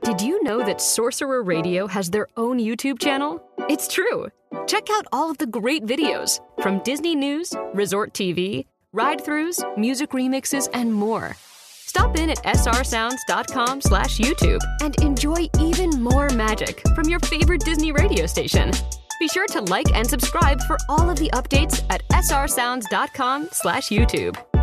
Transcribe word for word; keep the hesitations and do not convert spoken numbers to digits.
Did you know that Sorcerer Radio has their own YouTube channel? It's true. Check out all of the great videos from Disney News, Resort T V, ride-throughs, music remixes, and more. Stop in at srsounds.com slash YouTube and enjoy even more magic from your favorite Disney radio station. Be sure to like and subscribe for all of the updates at srsounds.com slash YouTube.